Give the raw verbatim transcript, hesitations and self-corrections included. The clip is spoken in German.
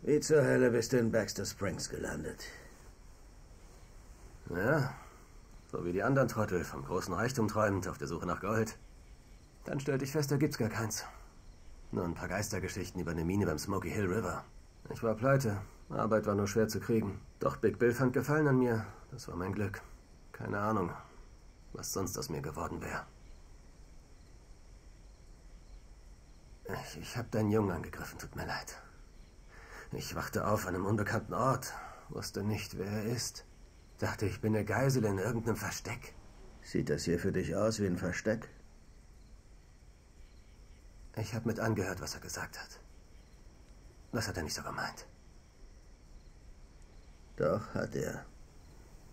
Wie zur Hölle bist du in Baxter Springs gelandet? Ja, so wie die anderen Trottel, vom großen Reichtum träumend, auf der Suche nach Gold. Dann stellte ich fest, da gibt's gar keins. Nur ein paar Geistergeschichten über eine Mine beim Smoky Hill River. Ich war pleite, Arbeit war nur schwer zu kriegen. Doch Big Bill fand Gefallen an mir, das war mein Glück. Keine Ahnung, was sonst aus mir geworden wäre. Ich, ich habe deinen Jungen angegriffen, tut mir leid. Ich wachte auf an einem unbekannten Ort, wusste nicht, wer er ist. Dachte, ich bin eine Geisel in irgendeinem Versteck. Sieht das hier für dich aus wie ein Versteck? Ich habe mit angehört, was er gesagt hat. Das hat er nicht so gemeint. Doch, hat er.